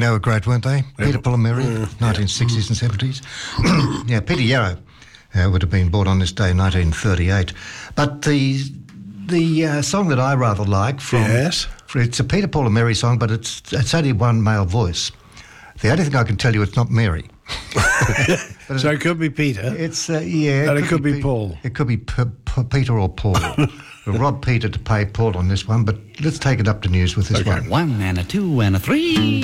they were great, weren't they? Peter, Paul and Mary, 1960s and 70s. Yeah, Peter Yarrow would have been born on this day in 1938. But the song that I rather like from... Yes? It's a Peter, Paul and Mary song, but it's only one male voice. The only thing I can tell you, it's not Mary. So it could be Peter. It's And it could be Paul. It could be Peter or Paul. We'll rob Peter to pay Paul on this one, but let's take it up to news with this one. 1 and a 2 and a 3.